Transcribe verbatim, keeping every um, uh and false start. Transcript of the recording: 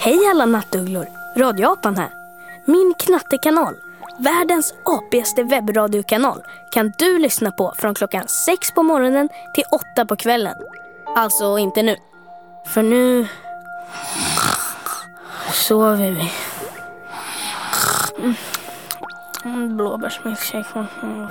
Hej alla nattugglor, Radioapan här. Min knattekanal, världens apigaste webbradiokanal, kan du lyssna på från klockan sex på morgonen till åtta på kvällen. Alltså inte nu, för nu sover vi. Mm. Blåbärsmilkshake.